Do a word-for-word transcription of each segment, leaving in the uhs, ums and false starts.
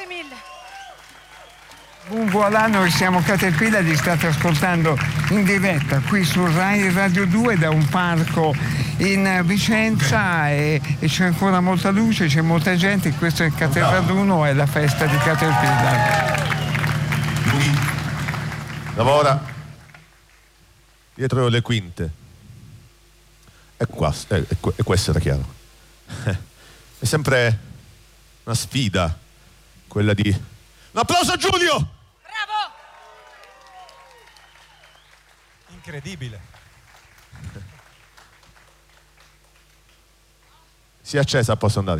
mille. Un voilà, noi siamo Caterpillar, li state ascoltando in diretta qui su Rai Radio due da un parco in Vicenza e, e c'è ancora molta luce, c'è molta gente, questo è il Caterraduno, è la festa di Caterpillar. Lui lavora dietro le quinte. E qua, e, e questo era chiaro. È sempre una sfida quella di... Un applauso a Giulio! Bravo! Incredibile. Si è accesa, posso andare?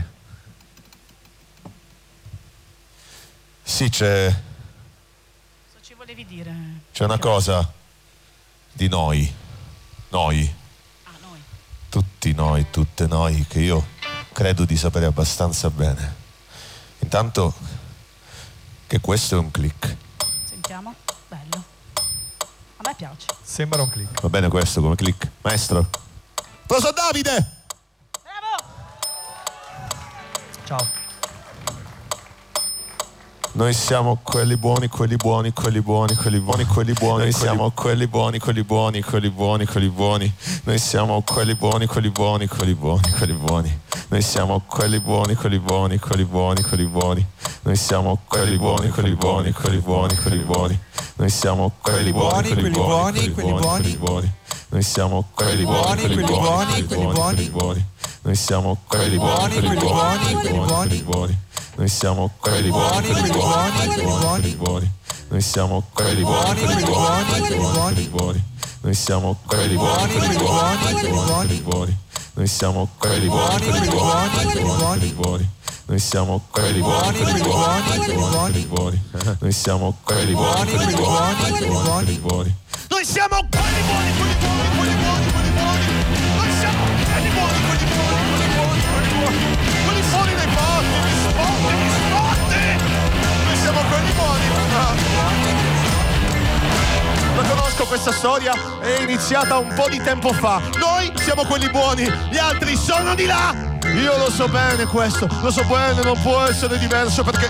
Sì, c'è... Cosa ci volevi dire? C'è una cosa di noi. Noi. Ah, noi. Tutti noi, tutte noi, che io credo di sapere abbastanza bene. Intanto che questo è un click. Sentiamo. Bello. A me piace. Sembra un click. Va bene questo come click? Maestro? Applauso a Davide! Bravo! Ciao. Noi siamo quelli buoni, quelli buoni, quelli buoni, quelli buoni, quelli buoni. Noi siamo quelli buoni, quelli buoni, quelli buoni, quelli buoni. Noi siamo quelli buoni, quelli buoni, quelli buoni, quelli buoni. Noi siamo quelli buoni, quelli buoni, quelli buoni, quelli buoni. Noi siamo quelli buoni, quelli buoni, quelli buoni, quelli buoni. Noi siamo quelli buoni, quelli buoni, quelli buoni, quelli buoni. Noi siamo quelli buoni, quelli buoni, quelli buoni, quelli buoni. Noi siamo quelli buoni, quelli buoni, quelli buoni, quelli buoni. Noi siamo quelli buoni, quelli buoni, quelli buoni, quelli buoni. Noi siamo quelli buoni, quelli buoni, quelli buoni, quelli buoni. Noi siamo quelli buoni, quelli buoni, quelli buoni, quelli buoni. Noi siamo quelli buoni, quelli buoni, quelli buoni, quelli buoni. Noi siamo quelli buoni, quelli buoni, quelli buoni, quelli buoni. Noi siamo quelli buoni, quelli buoni, quelli buoni, quelli buoni. Noi siamo quelli buoni, quelli buoni, quelli buoni, quelli buoni. Noi siamo quelli buoni, quelli buoni, quelli buoni, quelli buoni. Quelli buoni dei forti, dei sport, degli sport. Noi siamo quelli buoni. La conosco questa storia, è iniziata un po' di tempo fa. Noi siamo quelli buoni, gli altri sono di là. Io lo so bene questo, lo so bene, non può essere diverso perché